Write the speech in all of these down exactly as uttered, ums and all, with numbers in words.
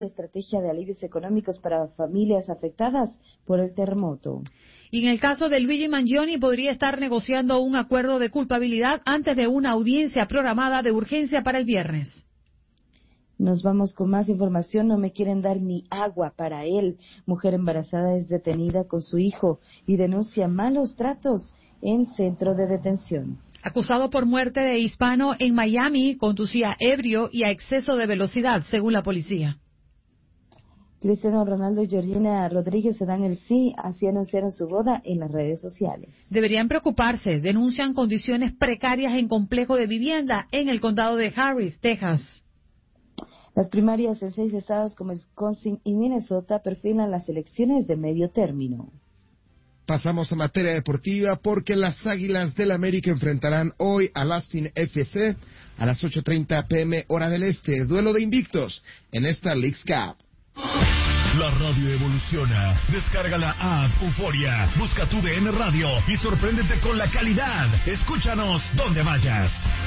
estrategia de alivios económicos para familias afectadas por el terremoto. Y en el caso de Luigi Mangione podría estar negociando un acuerdo de culpabilidad antes de una audiencia programada de urgencia para el viernes. Nos vamos con más información. No me quieren dar ni agua para él. Mujer embarazada es detenida con su hijo y denuncia malos tratos en centro de detención. Acusado por muerte de hispano en Miami, conducía ebrio y a exceso de velocidad, según la policía. Cristiano Ronaldo y Georgina Rodríguez se dan el sí, así anunciaron su boda en las redes sociales. Deberían preocuparse, denuncian condiciones precarias en complejo de vivienda en el condado de Harris, Texas. Las primarias en seis estados como Wisconsin y Minnesota perfilan las elecciones de medio término. Pasamos a materia deportiva porque las Águilas del América enfrentarán hoy al Austin F C a las ocho treinta pe eme hora del este, duelo de invictos en esta Leagues Cup. La radio evoluciona. Descarga la app Euforia, busca tu D N Radio y sorpréndete con la calidad. Escúchanos donde vayas.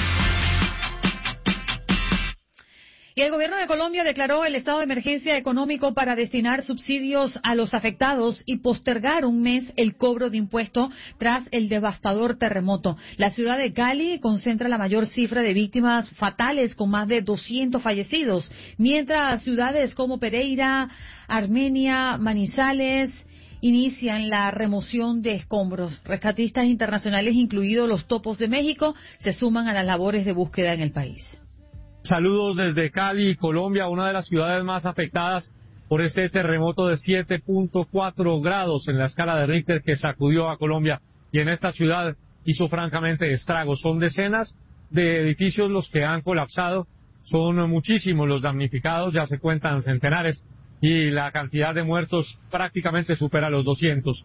Y el gobierno de Colombia declaró el estado de emergencia económico para destinar subsidios a los afectados y postergar un mes el cobro de impuestos tras el devastador terremoto. La ciudad de Cali concentra la mayor cifra de víctimas fatales con más de doscientos fallecidos, mientras ciudades como Pereira, Armenia, Manizales inician la remoción de escombros. Rescatistas internacionales, incluidos los Topos de México, se suman a las labores de búsqueda en el país. Saludos desde Cali, Colombia, una de las ciudades más afectadas por este terremoto de siete punto cuatro grados en la escala de Richter que sacudió a Colombia, y en esta ciudad hizo francamente estragos. Son decenas de edificios los que han colapsado, son muchísimos los damnificados, ya se cuentan centenares, y la cantidad de muertos prácticamente supera los doscientos.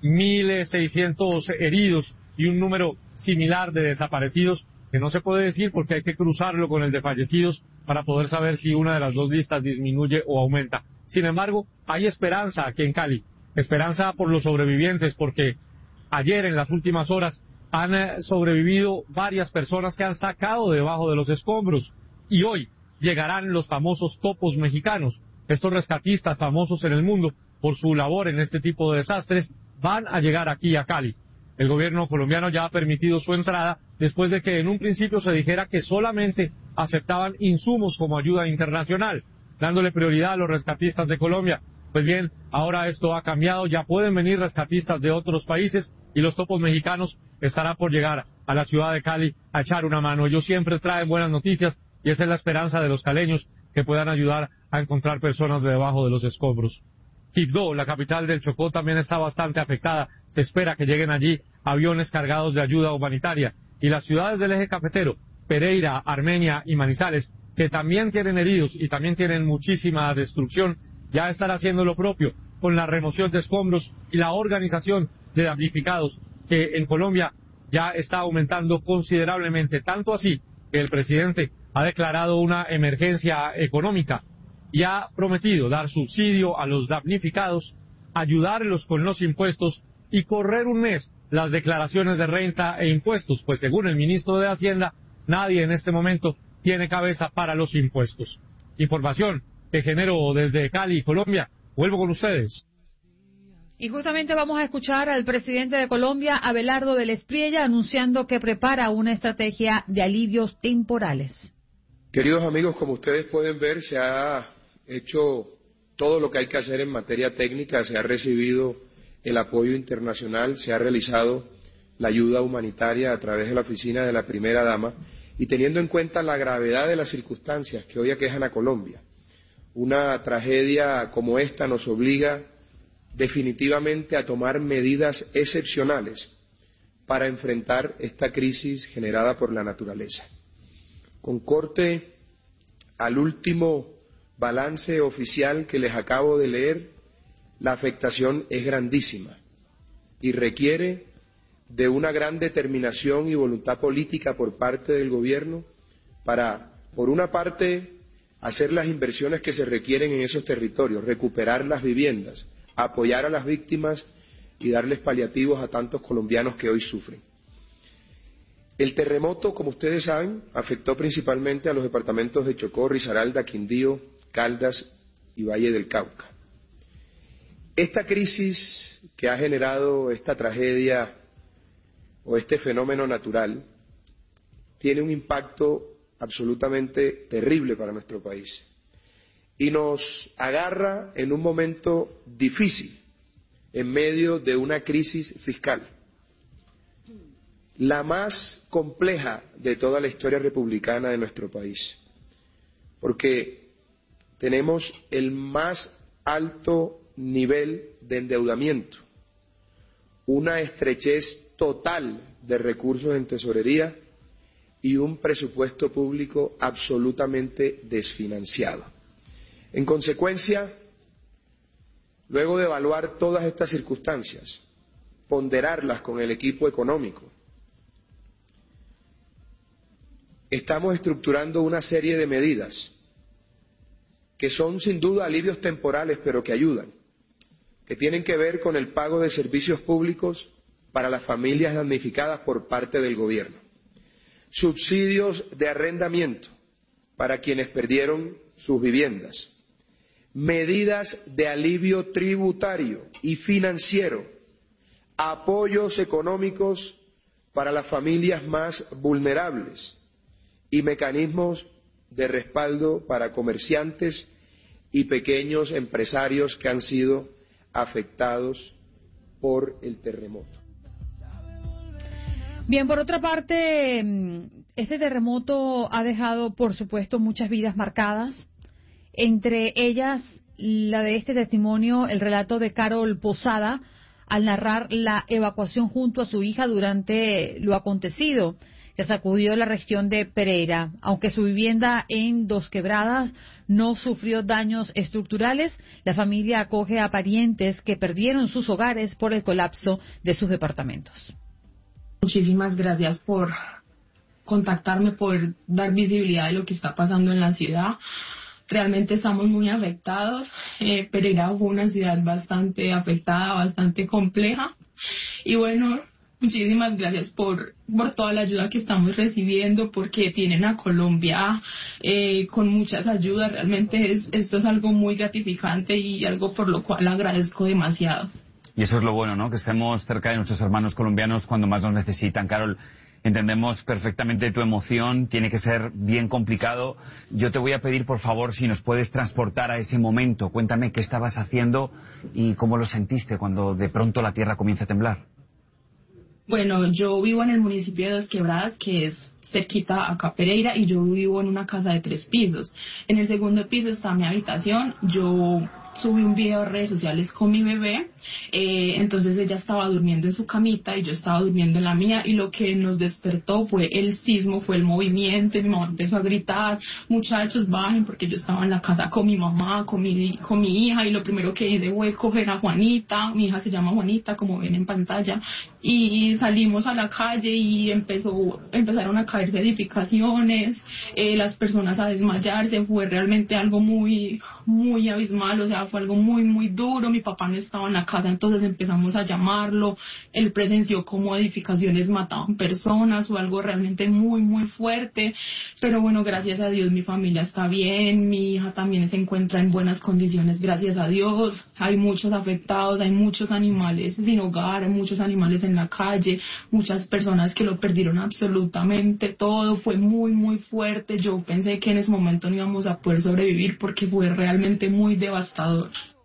mil seiscientos heridos y un número similar de desaparecidos, que no se puede decir porque hay que cruzarlo con el de fallecidos para poder saber si una de las dos listas disminuye o aumenta. Sin embargo, hay esperanza aquí en Cali, esperanza por los sobrevivientes, porque ayer en las últimas horas han sobrevivido varias personas que han sacado debajo de los escombros, y hoy llegarán los famosos topos mexicanos. Estos rescatistas famosos en el mundo por su labor en este tipo de desastres van a llegar aquí a Cali. El gobierno colombiano ya ha permitido su entrada después de que en un principio se dijera que solamente aceptaban insumos como ayuda internacional, dándole prioridad a los rescatistas de Colombia. Pues bien, ahora esto ha cambiado, ya pueden venir rescatistas de otros países y los topos mexicanos estarán por llegar a la ciudad de Cali a echar una mano. Ellos siempre traen buenas noticias y esa es la esperanza de los caleños, que puedan ayudar a encontrar personas de debajo de los escombros. Quibdó, la capital del Chocó, también está bastante afectada. Se espera que lleguen allí aviones cargados de ayuda humanitaria. Y las ciudades del eje cafetero, Pereira, Armenia y Manizales, que también tienen heridos y también tienen muchísima destrucción, ya están haciendo lo propio con la remoción de escombros y la organización de damnificados, que en Colombia ya está aumentando considerablemente, tanto así que el presidente ha declarado una emergencia económica y ha prometido dar subsidio a los damnificados, ayudarlos con los impuestos y correr un mes las declaraciones de renta e impuestos, pues según el ministro de Hacienda, nadie en este momento tiene cabeza para los impuestos. Información que genero desde Cali, Colombia. Vuelvo con ustedes. Y justamente vamos a escuchar al presidente de Colombia, Abelardo del Espriella, anunciando que prepara una estrategia de alivios temporales. Queridos amigos, como ustedes pueden ver, se ha hecho todo lo que hay que hacer en materia técnica, se ha recibido el apoyo internacional, se ha realizado la ayuda humanitaria a través de la oficina de la primera dama, y teniendo en cuenta la gravedad de las circunstancias que hoy aquejan a Colombia, una tragedia como esta nos obliga definitivamente a tomar medidas excepcionales para enfrentar esta crisis generada por la naturaleza. Con corte al último balance oficial que les acabo de leer, la afectación es grandísima y requiere de una gran determinación y voluntad política por parte del gobierno para, por una parte, hacer las inversiones que se requieren en esos territorios, recuperar las viviendas, apoyar a las víctimas y darles paliativos a tantos colombianos que hoy sufren. El terremoto, como ustedes saben, afectó principalmente a los departamentos de Chocó, Risaralda, Quindío, Caldas y Valle del Cauca. Esta crisis que ha generado esta tragedia o este fenómeno natural tiene un impacto absolutamente terrible para nuestro país y nos agarra en un momento difícil, en medio de una crisis fiscal, la más compleja de toda la historia republicana de nuestro país, porque tenemos el más alto nivel de endeudamiento, una estrechez total de recursos en tesorería y un presupuesto público absolutamente desfinanciado. En consecuencia, luego de evaluar todas estas circunstancias, ponderarlas con el equipo económico, estamos estructurando una serie de medidas que son sin duda alivios temporales, pero que ayudan, que tienen que ver con el pago de servicios públicos para las familias damnificadas por parte del gobierno, subsidios de arrendamiento para quienes perdieron sus viviendas, medidas de alivio tributario y financiero, apoyos económicos para las familias más vulnerables y mecanismos de respaldo para comerciantes y pequeños empresarios que han sido afectados por el terremoto. Bien, por otra parte, este terremoto ha dejado, por supuesto, muchas vidas marcadas, entre ellas la de este testimonio, el relato de Carol Posada, al narrar la evacuación junto a su hija durante lo acontecido, que sacudió la región de Pereira. Aunque su vivienda en Dos Quebradas no sufrió daños estructurales, la familia acoge a parientes que perdieron sus hogares por el colapso de sus departamentos. Muchísimas gracias por contactarme, por dar visibilidad de lo que está pasando en la ciudad. Realmente estamos muy afectados. Eh, Pereira fue una ciudad bastante afectada, bastante compleja. Y bueno, muchísimas gracias por, por toda la ayuda que estamos recibiendo, porque tienen a Colombia eh, con muchas ayudas. Realmente es, esto es algo muy gratificante y algo por lo cual agradezco demasiado. Y eso es lo bueno, ¿no? Que estemos cerca de nuestros hermanos colombianos cuando más nos necesitan. Carol, entendemos perfectamente tu emoción, tiene que ser bien complicado. Yo te voy a pedir, por favor, si nos puedes transportar a ese momento. Cuéntame qué estabas haciendo y cómo lo sentiste cuando de pronto la tierra comienza a temblar. Bueno, yo vivo en el municipio de Dos Quebradas, que es cerquita acá Pereira, y yo vivo en una casa de tres pisos. En el segundo piso está mi habitación. Yo subí un video a redes sociales con mi bebé, eh, entonces ella estaba durmiendo en su camita y yo estaba durmiendo en la mía, y lo que nos despertó fue el sismo, fue el movimiento, y mi mamá empezó a gritar, muchachos bajen, porque yo estaba en la casa con mi mamá, con mi, con mi hija, y lo primero que hice fue coger a Juanita, mi hija se llama Juanita, como ven en pantalla, y salimos a la calle y empezó, empezaron a caerse edificaciones, eh, las personas a desmayarse. Fue realmente algo muy, muy abismal, o sea, fue algo muy, muy duro. Mi papá no estaba en la casa, entonces empezamos a llamarlo. Él presenció cómo edificaciones mataban personas, o algo realmente muy, muy fuerte. Pero bueno, gracias a Dios mi familia está bien, mi hija también se encuentra en buenas condiciones, gracias a Dios. Hay muchos afectados, hay muchos animales sin hogar, hay muchos animales en la calle, muchas personas que lo perdieron absolutamente todo. Fue muy, muy fuerte. Yo pensé que en ese momento no íbamos a poder sobrevivir, porque fue realmente muy devastador.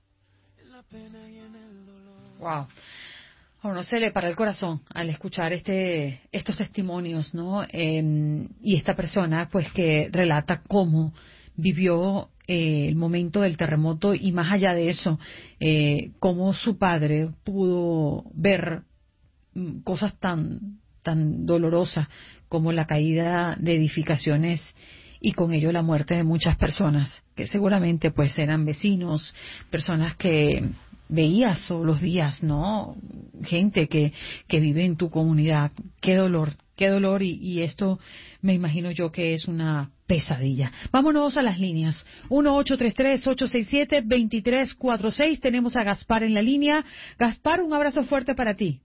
Wow. A uno se le para el corazón al escuchar este estos testimonios, ¿no? Eh, y esta persona, pues, que relata cómo vivió eh, el momento del terremoto, y más allá de eso, eh, cómo su padre pudo ver mm, cosas tan tan dolorosas como la caída de edificaciones y con ello la muerte de muchas personas que seguramente pues eran vecinos, personas que veías todos los días, ¿no? Gente que, que vive en tu comunidad. Qué dolor, qué dolor, y, y esto me imagino yo que es una pesadilla. Vámonos a las líneas. uno ocho tres tres, ocho seis siete, dos tres cuatro seis. Tenemos a Gaspar en la línea. Gaspar, un abrazo fuerte para ti.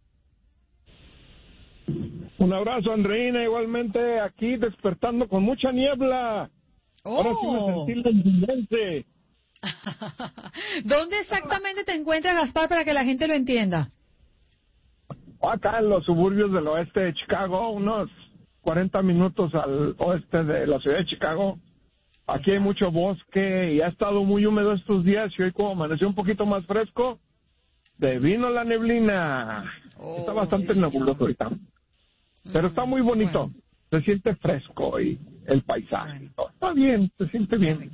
Un abrazo, Andreina, igualmente aquí despertando con mucha niebla. Oh. Ahora sí me sentí londinense. ¿Dónde exactamente te encuentras, Gaspar, para que la gente lo entienda? Acá en los suburbios del oeste de Chicago, unos cuarenta minutos al oeste de la ciudad de Chicago. Aquí hay mucho bosque y ha estado muy húmedo estos días y hoy como amaneció un poquito más fresco, se vino la neblina. Oh, está bastante sí, nebuloso ahorita. Pero está muy bonito. Bueno. Se siente fresco y el paisaje. Bueno. Está bien, se siente bien.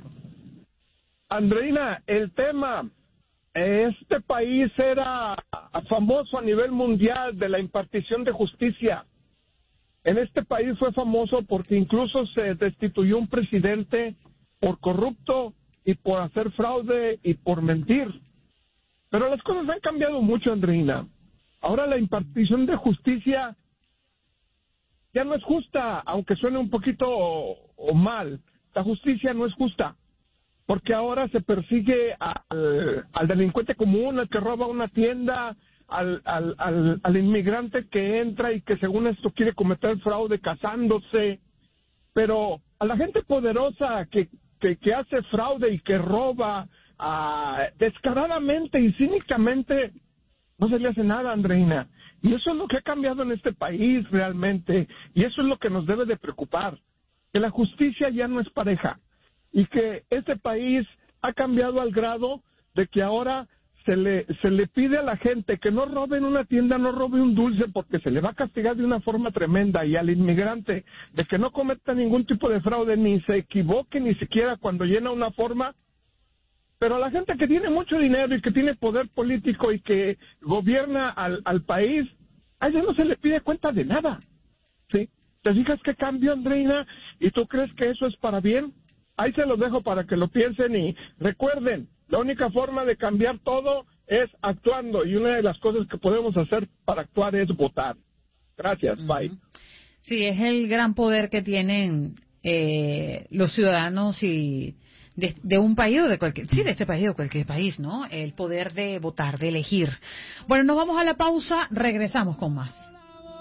Andreina, el tema, este país era famoso a nivel mundial de la impartición de justicia. En este país fue famoso porque incluso se destituyó un presidente por corrupto y por hacer fraude y por mentir. Pero las cosas han cambiado mucho, Andreina. Ahora la impartición de justicia ya no es justa, aunque suene un poquito o, o mal. La justicia no es justa, porque ahora se persigue al, al delincuente común, al que roba una tienda, al, al, al, al inmigrante que entra y que según esto quiere cometer fraude casándose. Pero a la gente poderosa que, que, que hace fraude y que roba uh, descaradamente y cínicamente, no se le hace nada, Andreina. Y eso es lo que ha cambiado en este país realmente, y eso es lo que nos debe de preocupar, que la justicia ya no es pareja, y que este país ha cambiado al grado de que ahora se le, se le pide a la gente que no robe en una tienda, no robe un dulce, porque se le va a castigar de una forma tremenda, y al inmigrante de que no cometa ningún tipo de fraude, ni se equivoque ni siquiera cuando llena una forma. Pero a la gente que tiene mucho dinero y que tiene poder político y que gobierna al, al país, a ella no se le pide cuenta de nada, ¿sí? ¿Te fijas qué cambio, Andreina? ¿Y tú crees que eso es para bien? Ahí se los dejo para que lo piensen y recuerden, la única forma de cambiar todo es actuando, y una de las cosas que podemos hacer para actuar es votar. Gracias, uh-huh. Bye. Sí, es el gran poder que tienen eh, los ciudadanos y... De, de un país o de cualquier, sí, de este país o de cualquier país, ¿no? El poder de votar, de elegir. Bueno, nos vamos a la pausa, regresamos con más.